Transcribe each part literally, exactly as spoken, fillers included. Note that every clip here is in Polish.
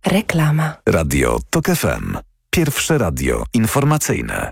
Reklama. Radio Tok F M. Pierwsze radio informacyjne.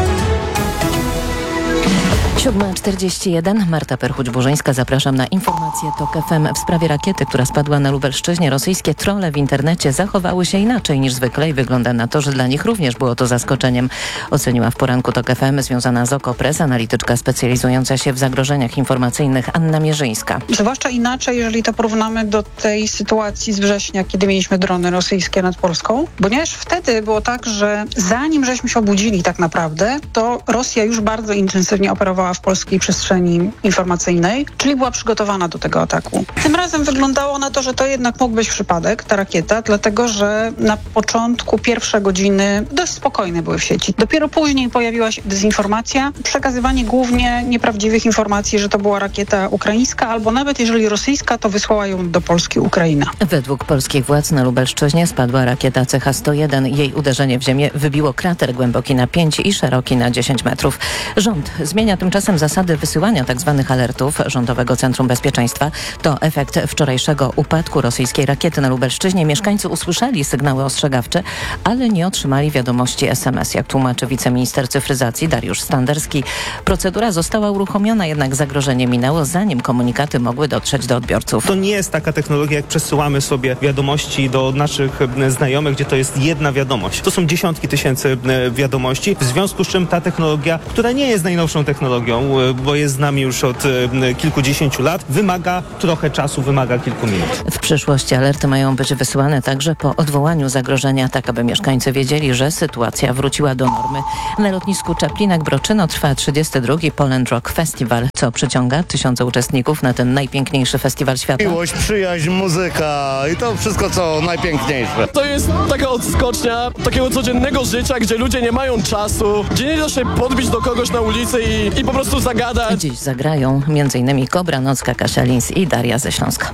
siódma czterdzieści jeden. Marta Perchuć-Burzyńska. Zapraszam na informację Tok F M w sprawie rakiety, która spadła na Lubelszczyźnie. Rosyjskie trolle w internecie zachowały się inaczej niż zwykle i wygląda na to, że dla nich również było to zaskoczeniem. Oceniła w poranku Tok F M związana z Okopres analityczka specjalizująca się w zagrożeniach informacyjnych Anna Mierzyńska. Zwłaszcza inaczej, jeżeli to porównamy do tej sytuacji z września, kiedy mieliśmy drony rosyjskie nad Polską, ponieważ wtedy było tak, że zanim żeśmy się obudzili tak naprawdę, to Rosja już bardzo intensywnie operowała w polskiej przestrzeni informacyjnej, czyli była przygotowana do tego ataku. Tym razem wyglądało na to, że to jednak mógł być przypadek, ta rakieta, dlatego że na początku pierwsze godziny dość spokojne były w sieci. Dopiero później pojawiła się dezinformacja, przekazywanie głównie nieprawdziwych informacji, że to była rakieta ukraińska, albo nawet jeżeli rosyjska, to wysłała ją do Polski Ukraina. Według polskich władz na Lubelszczyźnie spadła rakieta C H sto jeden. Jej uderzenie w ziemię wybiło krater głęboki na pięć i szeroki na dziesięć metrów. Rząd zmienia tymczasem zasady wysyłania tzw. alertów Rządowego Centrum Bezpieczeństwa. To efekt wczorajszego upadku rosyjskiej rakiety na Lubelszczyźnie. Mieszkańcy usłyszeli sygnały ostrzegawcze, ale nie otrzymali wiadomości S M S. Jak tłumaczy wiceminister cyfryzacji Dariusz Standerski, procedura została uruchomiona, jednak zagrożenie minęło, zanim komunikaty mogły dotrzeć do odbiorców. To nie jest taka technologia, jak przesyłamy sobie wiadomości do naszych znajomych, gdzie to jest jedna wiadomość. To są dziesiątki tysięcy wiadomości, w związku z czym ta technologia, która nie jest najnowszą technologią, bo jest z nami już od kilkudziesięciu lat, wymaga trochę czasu, wymaga kilku minut. W przyszłości alerty mają być wysyłane także po odwołaniu zagrożenia, tak aby mieszkańcy wiedzieli, że sytuacja wróciła do normy. Na lotnisku Czaplinek-Broczyno trwa trzydziesty drugi Poland Rock Festival, co przyciąga tysiące uczestników na ten najpiękniejszy festiwal świata. Miłość, przyjaźń, muzyka i to wszystko, co najpiękniejsze. To jest taka odskocznia takiego codziennego życia, gdzie ludzie nie mają czasu, gdzie nie da się podbić do kogoś na ulicy i, i po prostu zagadać. Dziś zagrają m.in. Kobra, Nocka, Kasia Lins i Daria ze Śląska.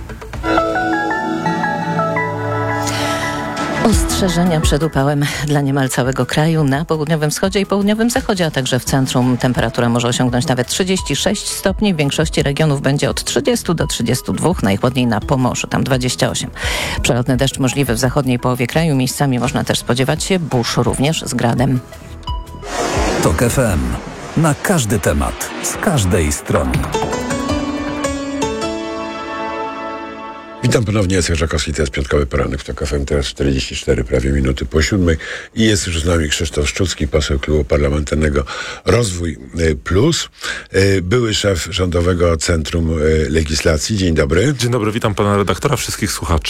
Ostrzeżenia przed upałem dla niemal całego kraju. Na południowym wschodzie i południowym zachodzie, a także w centrum temperatura może osiągnąć nawet trzydzieści sześć stopni. W większości regionów będzie od trzydziestu do trzydziestu dwóch, najchłodniej na Pomorzu, tam dwadzieścia osiem. Przelotny deszcz możliwy w zachodniej połowie kraju. Miejscami można też spodziewać się burz, również z gradem. Tok F M. Na każdy temat, z każdej strony. Witam ponownie, Jacek Żakowski, to jest piątkowy poranek w Tok F M, teraz czterdzieści cztery, prawie minuty po siódmej i jest już z nami Krzysztof Szczucki, poseł Klubu Parlamentarnego Rozwój Plus, były szef Rządowego Centrum Legislacji. Dzień dobry. Dzień dobry, witam pana redaktora, wszystkich słuchaczy.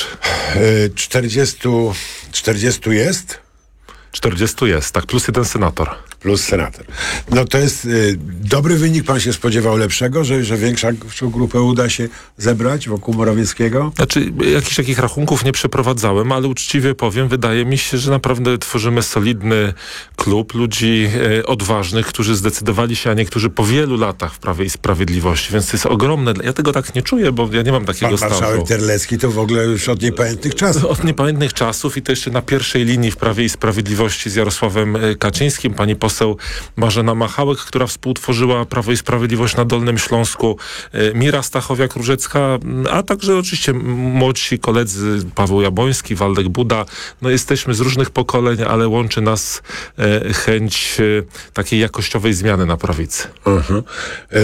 czterdziestu, czterdziestu jest? czterdziestu jest, tak, plus jeden senator. Plus senator. No to jest y, dobry wynik. Pan się spodziewał lepszego, że, że większą grupę uda się zebrać wokół Morawieckiego? Znaczy, jakichś takich rachunków nie przeprowadzałem, ale uczciwie powiem, wydaje mi się, że naprawdę tworzymy solidny klub ludzi e, odważnych, którzy zdecydowali się, a niektórzy po wielu latach w Prawie i Sprawiedliwości, więc to jest ogromne. Ja tego tak nie czuję, bo ja nie mam takiego Pan stażu. marszałek Terlecki to w ogóle już od niepamiętnych czasów. Od niepamiętnych czasów i to jeszcze na pierwszej linii w Prawie i Sprawiedliwości z Jarosławem Kaczyńskim, pani poseł Marzena Machałek, która współtworzyła Prawo i Sprawiedliwość na Dolnym Śląsku, Mira Stachowiak-Różecka, a także oczywiście młodsi koledzy Paweł Jabłoński, Waldek Buda. No jesteśmy z różnych pokoleń, ale łączy nas e, chęć e, takiej jakościowej zmiany na prawicy. Uh-huh. e-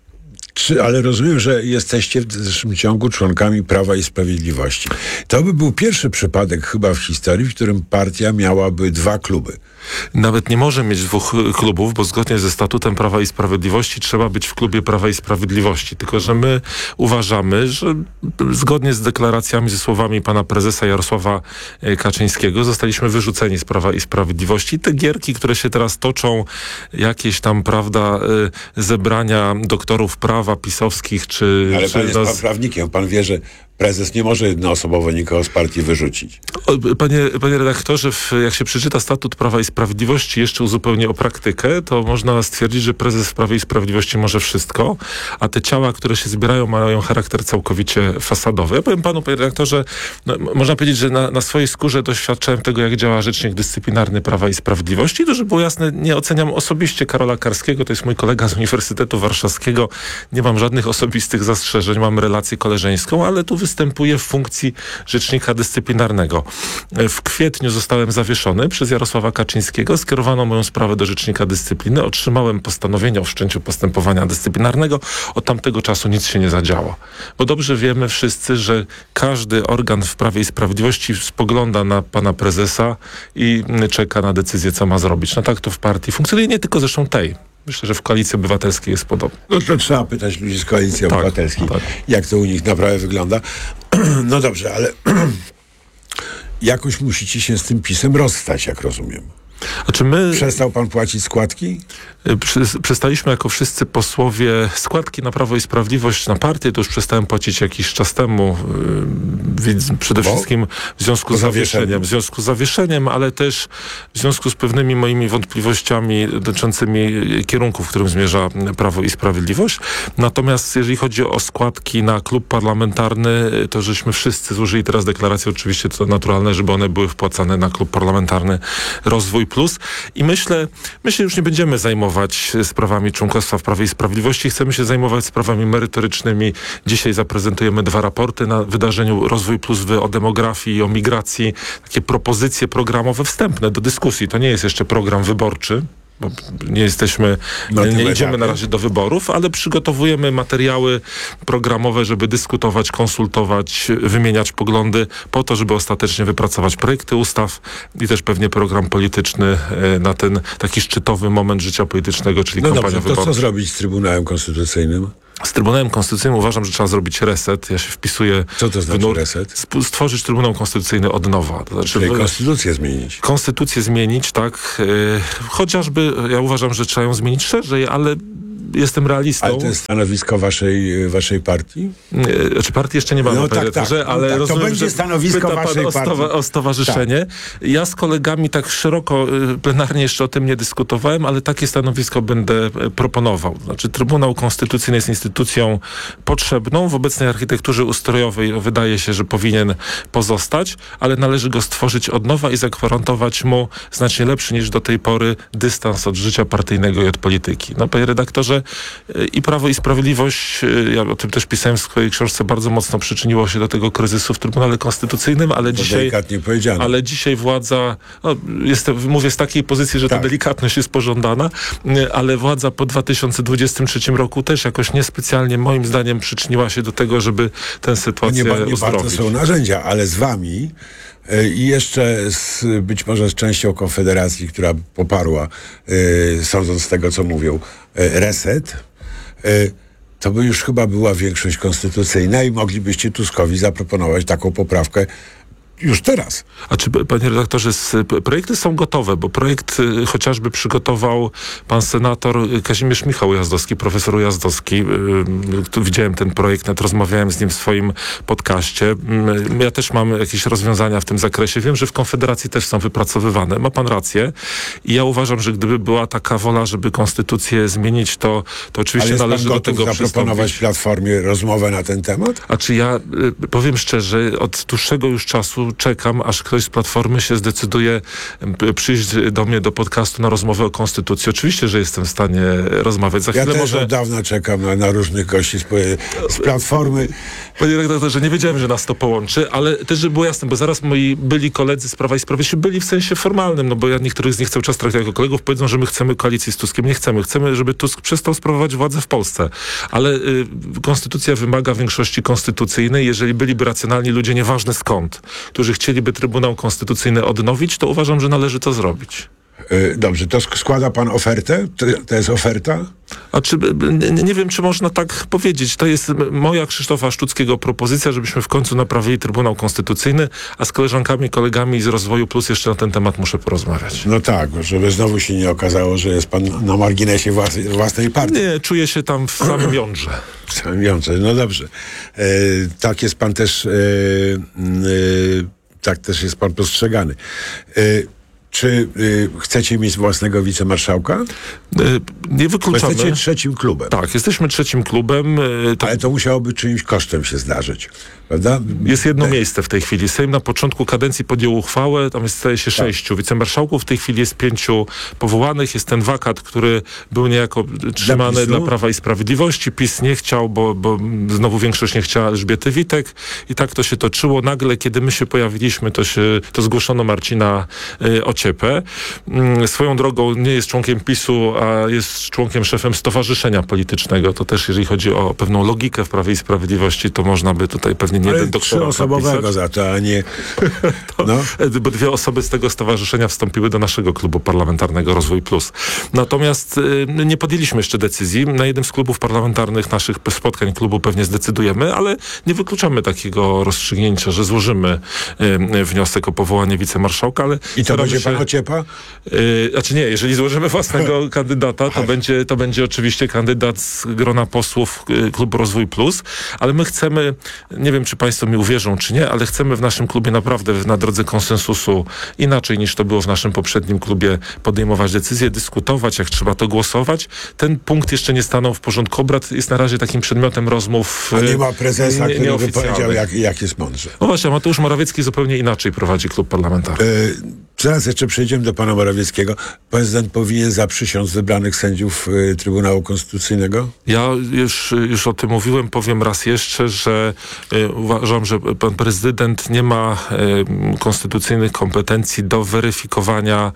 Czy, ale rozumiem, że jesteście w dalszym ciągu członkami Prawa i Sprawiedliwości. To by był pierwszy przypadek chyba w historii, w którym partia miałaby dwa kluby. Nawet nie może mieć dwóch klubów, bo zgodnie ze statutem Prawa i Sprawiedliwości trzeba być w klubie Prawa i Sprawiedliwości. Tylko że my uważamy, że zgodnie z deklaracjami, ze słowami pana prezesa Jarosława Kaczyńskiego zostaliśmy wyrzuceni z Prawa i Sprawiedliwości. Te gierki, które się teraz toczą, jakieś tam, prawda, zebrania doktorów prawa pisowskich, czy... Ale czy pan jest nas... pan prawnikiem, pan wie, że prezes nie może jednoosobowo nikogo z partii wyrzucić. Panie, panie redaktorze, w, jak się przeczyta statut Prawa i Sprawiedliwości, jeszcze uzupełni o praktykę, to można stwierdzić, że prezes w Prawie i Sprawiedliwości może wszystko, a te ciała, które się zbierają, mają charakter całkowicie fasadowy. Ja powiem panu, panie redaktorze, no, można powiedzieć, że na, na swojej skórze doświadczałem tego, jak działa Rzecznik Dyscyplinarny Prawa i Sprawiedliwości. To, żeby było jasne, nie oceniam osobiście Karola Karskiego, to jest mój kolega z Uniwersytetu Warszawskiego. Nie mam żadnych osobistych zastrzeżeń, mam relację koleżeńską, ale tu wystarczy występuję w funkcji rzecznika dyscyplinarnego. W kwietniu zostałem zawieszony przez Jarosława Kaczyńskiego. Skierowano moją sprawę do rzecznika dyscypliny. Otrzymałem postanowienie o wszczęciu postępowania dyscyplinarnego. Od tamtego czasu nic się nie zadziało. Bo dobrze wiemy wszyscy, że każdy organ w Prawie i Sprawiedliwości spogląda na pana prezesa i czeka na decyzję, co ma zrobić. No tak to w partii funkcjonuje, nie tylko zresztą tej. Myślę, że w Koalicji Obywatelskiej jest podobnie. No to trzeba pytać ludzi z Koalicji tak, Obywatelskiej, tak. jak to u nich naprawdę wygląda. No dobrze, ale jakoś musicie się z tym PiS-em rozstać, jak rozumiem. Znaczy my... Przestał pan płacić składki? Przestaliśmy jako wszyscy posłowie składki na Prawo i Sprawiedliwość, na partię, to już przestałem płacić jakiś czas temu, przede Bo? wszystkim w związku z zawieszeniem. W związku z zawieszeniem, ale też w związku z pewnymi moimi wątpliwościami dotyczącymi kierunku, w którym zmierza Prawo i Sprawiedliwość. Natomiast jeżeli chodzi o składki na klub parlamentarny, to żeśmy wszyscy złożyli teraz deklarację, oczywiście to naturalne, żeby one były wpłacane na klub parlamentarny Rozwój Plus. I myślę, my się już nie będziemy zajmować sprawami członkostwa w Prawie i Sprawiedliwości. Chcemy się zajmować sprawami merytorycznymi. Dzisiaj zaprezentujemy dwa raporty na wydarzeniu Rozwój Plus o demografii i o migracji. Takie propozycje programowe wstępne do dyskusji. To nie jest jeszcze program wyborczy. Bo nie jesteśmy, no, nie idziemy na razie do wyborów, ale przygotowujemy materiały programowe, żeby dyskutować, konsultować, wymieniać poglądy po to, żeby ostatecznie wypracować projekty ustaw i też pewnie program polityczny na ten taki szczytowy moment życia politycznego, czyli no kampania dobrze, wyborcza. To co zrobić z Trybunałem Konstytucyjnym? Z Trybunałem Konstytucyjnym uważam, że trzeba zrobić reset. Ja się wpisuję... Co to znaczy w nur... reset? Stworzyć Trybunał Konstytucyjny od nowa. To znaczy, Czyli konstytucję zmienić. Konstytucję zmienić, tak. Yy, chociażby, ja uważam, że trzeba ją zmienić szerzej, ale jestem realistą. Ale to jest stanowisko waszej, waszej partii? Yy, znaczy partii jeszcze nie mamy, no, panie tak, tak, ale tak, rozumiem, to będzie że stanowisko pyta waszej pan o, partii. stowa- o stowarzyszenie. Tak. Ja z kolegami tak szeroko, plenarnie jeszcze o tym nie dyskutowałem, ale takie stanowisko będę proponował. Znaczy Trybunał Konstytucyjny jest instytucją potrzebną w obecnej architekturze ustrojowej. Wydaje się, że powinien pozostać, ale należy go stworzyć od nowa i zagwarantować mu znacznie lepszy niż do tej pory dystans od życia partyjnego i od polityki. No, panie redaktorze, i Prawo i Sprawiedliwość, ja o tym też pisałem w swojej książce, bardzo mocno przyczyniło się do tego kryzysu w Trybunale Konstytucyjnym, ale to dzisiaj... delikatnie powiedziane. Ale dzisiaj władza, no, jestem, mówię z takiej pozycji, że tak. ta delikatność jest pożądana, ale władza po dwa tysiące dwudziestym trzecim roku też jakoś niespecjalnie, moim zdaniem, przyczyniła się do tego, żeby tę sytuację nie, nie uzdrowić. bardzo są narzędzia, ale z wami i jeszcze z, być może z częścią Konfederacji, która poparła, y, sądząc z tego, co mówią, y, reset, y, to by już chyba była większość konstytucyjna i moglibyście Tuskowi zaproponować taką poprawkę już teraz. A czy, panie redaktorze, projekty są gotowe, bo projekt y, chociażby przygotował pan senator Kazimierz Michał Ujazdowski, profesor Ujazdowski. Y, y, widziałem ten projekt, nawet rozmawiałem z nim w swoim podcaście. Y, ja też mam jakieś rozwiązania w tym zakresie. Wiem, że w Konfederacji też są wypracowywane. Ma pan rację. I ja uważam, że gdyby była taka wola, żeby konstytucję zmienić, to, to oczywiście Ale należy do tego zaproponować Platformie rozmowę na ten temat? A czy ja y, powiem szczerze, od dłuższego już czasu czekam, aż ktoś z Platformy się zdecyduje przyjść do mnie do podcastu na rozmowę o Konstytucji. Oczywiście, że jestem w stanie rozmawiać. Za ja chwilę też może... od dawna czekam na, na różnych gości z, z Platformy. Panie redaktorze, nie wiedziałem, że nas to połączy, ale też, żeby było jasne, bo zaraz moi byli koledzy z Prawa i Sprawiedliwości byli w sensie formalnym, no bo ja niektórych z nich cały czas traktuję jako kolegów, powiedzą, że my chcemy koalicji z Tuskiem. Nie chcemy. Chcemy, żeby Tusk przestał sprawować władzę w Polsce. Ale y, Konstytucja wymaga większości konstytucyjnej. Jeżeli byliby racjonalni ludzie, nieważne skąd, którzy chcieliby Trybunał Konstytucyjny odnowić, to uważam, że należy to zrobić. Yy, dobrze, to składa pan ofertę? To, to jest oferta? A czy, nie, nie wiem, czy można tak powiedzieć. To jest moja, Krzysztofa Szczuckiego, propozycja, żebyśmy w końcu naprawili Trybunał Konstytucyjny, a z koleżankami, kolegami z Rozwoju Plus jeszcze na ten temat muszę porozmawiać. No tak, żeby znowu się nie okazało, że jest pan na marginesie własnej, własnej partii. Nie, czuję się tam w samym jądrze. W samym jądrze, no dobrze. E, tak jest pan też, e, e, tak też jest pan postrzegany. E, Czy y, chcecie mieć własnego wicemarszałka? Y, nie wykluczamy. Jesteście trzecim klubem. Tak, jesteśmy trzecim klubem. Y, to... Ale to musiałoby czyimś kosztem się zdarzyć, prawda? Jest jedno Te... miejsce w tej chwili. Sejm na początku kadencji podjął uchwałę, tam jest, staje się tak. sześciu wicemarszałków, w tej chwili jest pięciu powołanych. Jest ten wakat, który był niejako trzymany dla, dla Prawa i Sprawiedliwości. PiS nie chciał, bo, bo znowu większość nie chciała Elżbiety Witek i tak to się toczyło. Nagle, kiedy my się pojawiliśmy, to, się, to zgłoszono Marcina y, Ociepę. Y, swoją drogą nie jest członkiem PiSu, a jest członkiem, szefem stowarzyszenia politycznego. To też, jeżeli chodzi o pewną logikę w Prawie i Sprawiedliwości, to można by tutaj pewnie nie jeden doktorat trzyosobowego za to, a nie... to, no. Bo dwie osoby z tego stowarzyszenia wstąpiły do naszego klubu parlamentarnego Rozwój Plus. Natomiast y, nie podjęliśmy jeszcze decyzji. Na jednym z klubów parlamentarnych naszych spotkań klubu pewnie zdecydujemy, ale nie wykluczamy takiego rozstrzygnięcia, że złożymy y, wniosek o powołanie wicemarszałka, ale... I to będzie się, pan Ociepa? Y, znaczy nie, jeżeli złożymy własnego kandydata, to będzie, to będzie oczywiście kandydat z grona posłów y, klubu Rozwój Plus, ale my chcemy, nie wiem, czy państwo mi uwierzą, czy nie, ale chcemy w naszym klubie naprawdę na drodze konsensusu, inaczej niż to było w naszym poprzednim klubie, podejmować decyzje, dyskutować, jak trzeba to głosować. Ten punkt jeszcze nie stanął w porządku obrad, jest na razie takim przedmiotem rozmów. A nie ma prezesa, nie, który by powiedział, jak, jak jest mądrze. No właśnie, Mateusz Morawiecki zupełnie inaczej prowadzi klub parlamentarny. Yy, zaraz jeszcze przejdziemy do pana Morawieckiego. Prezydent powinien zaprzysiąc wybranych sędziów y, Trybunału Konstytucyjnego? Ja już, już o tym mówiłem, powiem raz jeszcze, że y, uważam, że pan prezydent nie ma y, konstytucyjnych kompetencji do weryfikowania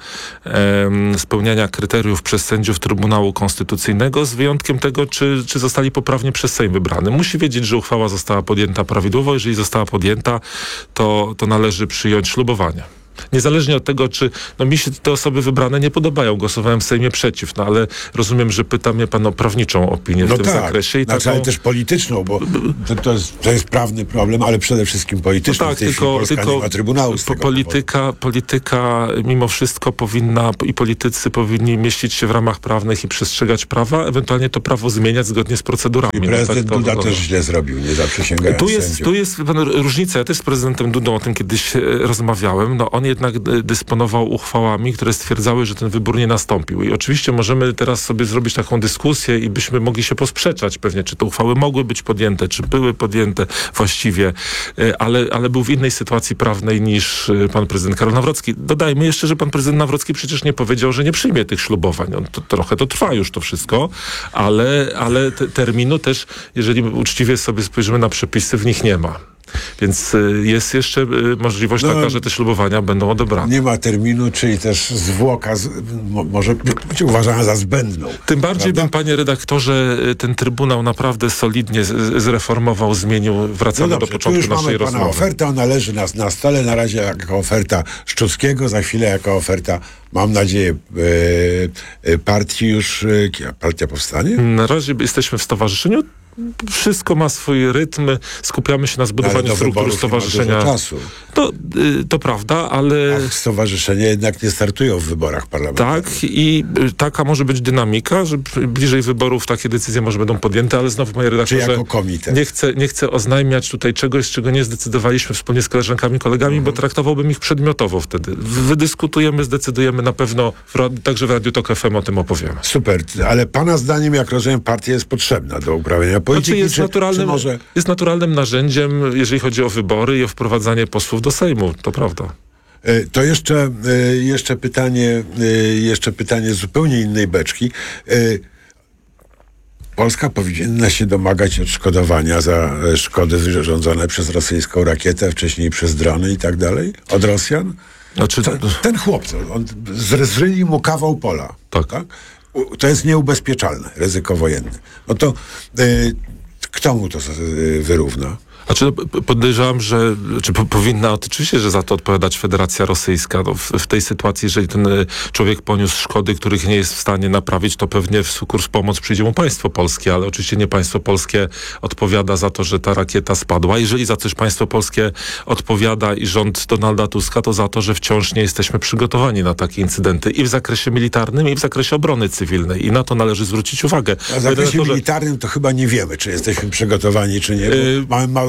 y, spełniania kryteriów przez sędziów Trybunału Konstytucyjnego, z wyjątkiem tego, czy, czy zostali poprawnie przez Sejm wybrany. Musi wiedzieć, że uchwała została podjęta prawidłowo. Jeżeli została podjęta, to, to należy przyjąć ślubowanie. Niezależnie od tego, czy no mi się te osoby wybrane nie podobają. Głosowałem w Sejmie przeciw, no ale rozumiem, że pyta mnie pan o prawniczą opinię no w tym tak, zakresie. I znaczy, taką... ale też polityczną, bo to, to, jest, to jest prawny problem, ale przede wszystkim polityczny. No tak, w tej tylko, Polska tylko nie ma trybunału z tego polityka, polityka mimo wszystko powinna i politycy powinni mieścić się w ramach prawnych i przestrzegać prawa, ewentualnie to prawo zmieniać zgodnie z procedurami. I prezydent no tak Duda to, też źle zrobił, nie zaprzysięgając tu jest, sędziów. tu jest pan, różnica. Ja też z prezydentem Dudą o tym kiedyś e, rozmawiałem. No on jednak dysponuje dysponował uchwałami, które stwierdzały, że ten wybór nie nastąpił. I oczywiście możemy teraz sobie zrobić taką dyskusję i byśmy mogli się posprzeczać pewnie, czy te uchwały mogły być podjęte, czy były podjęte właściwie, ale, ale był w innej sytuacji prawnej niż pan prezydent Karol Nawrocki. Dodajmy jeszcze, że pan prezydent Nawrocki przecież nie powiedział, że nie przyjmie tych ślubowań. On to, trochę to trwa już to wszystko, ale, ale te, terminu też, jeżeli uczciwie sobie spojrzymy na przepisy, w nich nie ma. Więc jest jeszcze możliwość no, taka, że te ślubowania będą odebrane. Nie ma terminu, czyli też zwłoka z, mo, może być uważana za zbędną. Tym bardziej prawda? bym, panie redaktorze, ten Trybunał naprawdę solidnie z, zreformował, zmienił. Wracamy no dobrze, do początku naszej rozmowy. Pana oferta, ona leży na, na stole, na razie jako oferta Szczuckiego, za chwilę jako oferta, mam nadzieję, e, e, partii już, e, partia powstanie? Na razie jesteśmy w stowarzyszeniu. Wszystko ma swój rytm, skupiamy się na zbudowaniu no, struktur stowarzyszenia. Czasu. To, y, to prawda, ale... Ach, stowarzyszenia jednak nie startują w wyborach parlamentarnych. Tak, i y, taka może być dynamika, że bliżej wyborów takie decyzje może będą podjęte, ale znowu, panie redaktorze, Czy jako komitet? Nie chcę, nie chcę oznajmiać tutaj czegoś, czego nie zdecydowaliśmy wspólnie z koleżankami, kolegami, mhm. bo traktowałbym ich przedmiotowo wtedy. Wydyskutujemy, zdecydujemy na pewno, w, także w Radiu Tok F M o tym opowiemy. Super, ale pana zdaniem, jak rozumiem, partia jest potrzebna do uprawiania polityki, znaczy jest, czy, naturalnym, czy może... jest naturalnym narzędziem, jeżeli chodzi o wybory i o wprowadzanie posłów do Sejmu, to prawda. To jeszcze, jeszcze pytanie, jeszcze pytanie z zupełnie innej beczki. Polska powinna się domagać odszkodowania za szkody wyrządzone przez rosyjską rakietę, wcześniej przez drony i tak dalej? Od Rosjan? Znaczy... Ten, ten chłopca, on zryli mu kawał pola. Tak. tak? To jest nieubezpieczalne, ryzyko wojenne. No to y, kto mu to y, wyrówna? Znaczy, podejrzewam, że czy po, powinna oczywiście, że za to odpowiadać Federacja Rosyjska. No, w, w tej sytuacji, jeżeli ten człowiek poniósł szkody, których nie jest w stanie naprawić, to pewnie w sukurs pomoc przyjdzie mu państwo polskie, ale oczywiście nie państwo polskie odpowiada za to, że ta rakieta spadła. Jeżeli za coś państwo polskie odpowiada i rząd Donalda Tuska, to za to, że wciąż nie jesteśmy przygotowani na takie incydenty i w zakresie militarnym, i w zakresie obrony cywilnej. I na to należy zwrócić uwagę. A w zakresie militarnym to chyba nie wiemy, czy jesteśmy przygotowani, czy nie, bo yy... mamy mały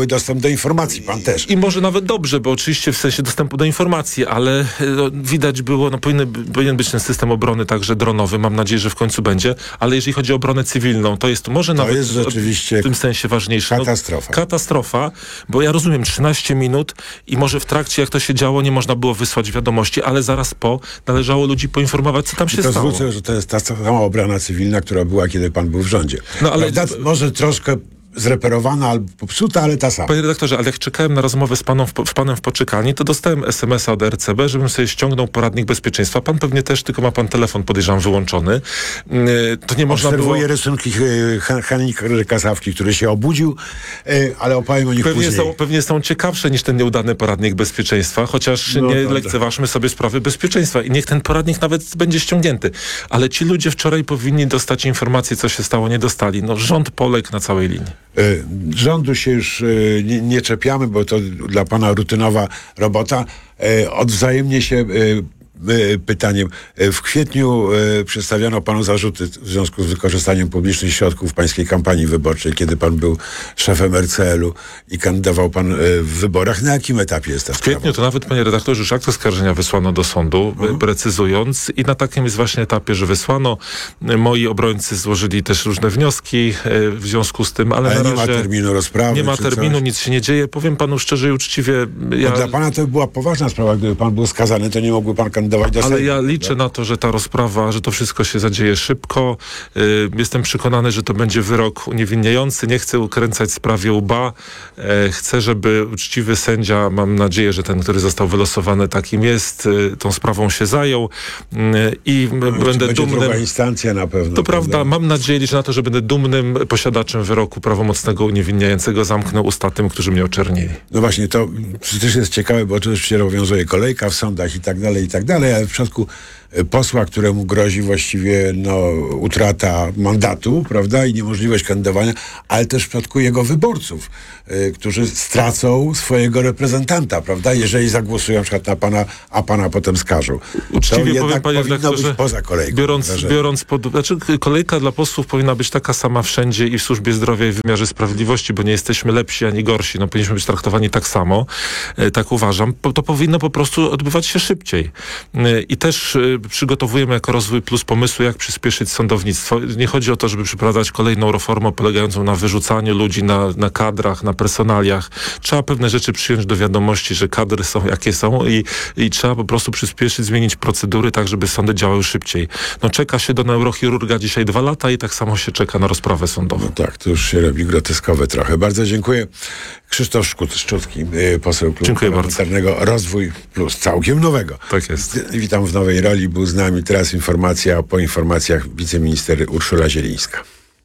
cały dostęp do informacji, pan też. I może nawet dobrze, bo oczywiście w sensie dostępu do informacji, ale no, widać było, no powinien, powinien być ten system obrony także dronowy, mam nadzieję, że w końcu będzie, ale jeżeli chodzi o obronę cywilną, to jest może to nawet jest rzeczywiście w tym sensie ważniejsze. katastrofa. No, katastrofa, bo ja rozumiem, trzynaście minut i może w trakcie, jak to się działo, nie można było wysłać wiadomości, ale zaraz po należało ludzi poinformować, co tam się to stało. zwrócę, że to jest ta sama obrona cywilna, która była, kiedy pan był w rządzie. No, ale... Prawda? Może troszkę zreperowana albo popsuta, ale ta sama. Panie redaktorze, ale jak czekałem na rozmowę z panem w, w panem w poczekalni, to dostałem es em es a od er ce be, żebym sobie ściągnął poradnik bezpieczeństwa. Pan pewnie też, tylko ma pan telefon, podejrzewam, wyłączony. Yy, to nie można było... Obserwuję rysunki yy, Henryka Kasawki, który się obudził, yy, ale opowiem o nich pewnie później. Są, pewnie są ciekawsze niż ten nieudany poradnik bezpieczeństwa, chociaż no, nie dobra. lekceważmy sobie sprawy bezpieczeństwa i niech ten poradnik nawet będzie ściągnięty. Ale ci ludzie wczoraj powinni dostać informację, co się stało, nie dostali. No rząd poległ na całej linii. Yy, rządu się już yy, nie, nie czepiamy, bo to dla pana rutynowa robota. Yy, odwzajemnie się yy, pytaniem. W kwietniu e, przedstawiono panu zarzuty w związku z wykorzystaniem publicznych środków w pańskiej kampanii wyborczej, kiedy pan był szefem er ce el u i kandydował pan e, w wyborach. Na jakim etapie jest ta W sprawa? kwietniu to nawet, panie redaktorze, już akt oskarżenia wysłano do sądu, mhm. precyzując, i na takim jest właśnie etapie, że wysłano. Moi obrońcy złożyli też różne wnioski e, w związku z tym, ale, ale na nie razie ma terminu rozprawy. Nie ma terminu, coś? Nic się nie dzieje. Powiem panu szczerze i uczciwie. Ja... Dla pana to była poważna sprawa. Gdyby pan był skazany, to nie mógłby pan kandydować do Ale Sejmu. ja liczę tak? na to, że ta rozprawa, że to wszystko się zadzieje szybko. Y, jestem przekonany, że to będzie wyrok uniewinniający. Nie chcę ukręcać sprawie łba. E, chcę, żeby uczciwy sędzia, mam nadzieję, że ten, który został wylosowany, takim jest, y, tą sprawą się zajął y, i no, będę będzie dumnym. druga instancja na pewno. To prawda, prawda, mam nadzieję, liczę na to, że będę dumnym posiadaczem wyroku prawomocnego uniewinniającego. Zamknę usta tym, którzy mnie oczernili. No właśnie, to też jest ciekawe, bo to już się obowiązuje kolejka w sądach i tak dalej, i tak dalej, ale w przypadku posła, któremu grozi właściwie no, utrata mandatu, prawda, i niemożliwość kandydowania, ale też w przypadku jego wyborców, y, którzy stracą swojego reprezentanta, prawda, jeżeli zagłosują na przykład na pana, a pana potem skażą. Uczciwie to powiem, panie redaktorze, poza kolejką. Biorąc, biorąc pod... Znaczy, kolejka dla posłów powinna być taka sama wszędzie i w służbie zdrowia i w wymiarze sprawiedliwości, bo nie jesteśmy lepsi ani gorsi. No, powinniśmy być traktowani tak samo. E, tak uważam. Po, to powinno po prostu odbywać się szybciej. E, I też e, przygotowujemy jako Rozwój Plus pomysły, jak przyspieszyć sądownictwo. Nie chodzi o to, żeby przeprowadzać kolejną reformę polegającą na wyrzucaniu ludzi na, na kadrach, na personaliach. Trzeba pewne rzeczy przyjąć do wiadomości, że kadry są jakie są i, i trzeba po prostu przyspieszyć, zmienić procedury tak, żeby sądy działały szybciej. No czeka się do neurochirurga dzisiaj dwa lata i tak samo się czeka na rozprawę sądową. No tak, to już się robi groteskowe trochę. Bardzo dziękuję. Krzysztof Szczucki, poseł Klubu Parlamentarnego Rozwój Plus, całkiem nowego. Tak jest. Witam w nowej roli. Był z nami teraz informacja, a po informacjach wiceminister Urszula Zielińska.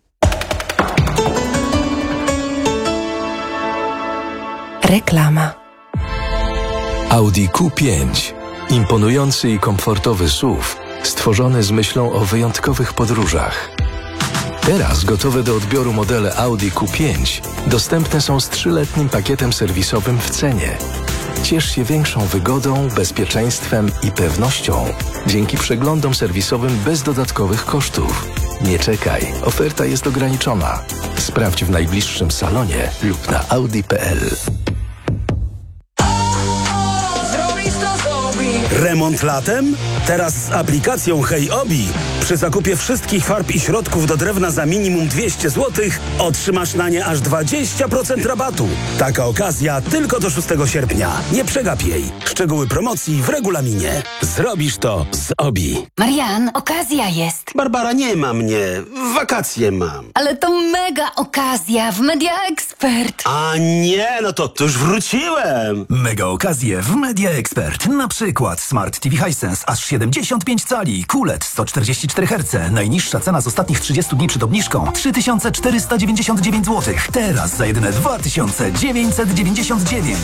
Reklama. Audi Q pięć. Imponujący i komfortowy S U V, stworzony z myślą o wyjątkowych podróżach. Teraz gotowe do odbioru modele Audi Q pięć dostępne są z trzyletnim pakietem serwisowym w cenie. Ciesz się większą wygodą, bezpieczeństwem i pewnością dzięki przeglądom serwisowym bez dodatkowych kosztów. Nie czekaj, oferta jest ograniczona. Sprawdź w najbliższym salonie lub na audi kropka p l. Remont latem? Teraz z aplikacją Hej Obi. Przy zakupie wszystkich farb i środków do drewna za minimum dwieście złotych otrzymasz na nie aż dwadzieścia procent rabatu. Taka okazja tylko do szóstego sierpnia. Nie przegap jej. Szczegóły promocji w regulaminie. Zrobisz to z Obi. Marian, okazja jest. Barbara, nie ma mnie. Wakacje mam. Ale to mega okazja w Media Expert. A nie, no to, to już wróciłem. Mega okazje w Media Expert. Na przykład Smart T V Hisense aż siedemdziesiąt pięć cali, Q L E D sto czterdzieści cztery herce. Najniższa cena z ostatnich trzydziestu dni przed obniżką trzy tysiące czterysta dziewięćdziesiąt dziewięć złotych. Teraz za jedyne dwa tysiące dziewięćset dziewięćdziesiąt dziewięć.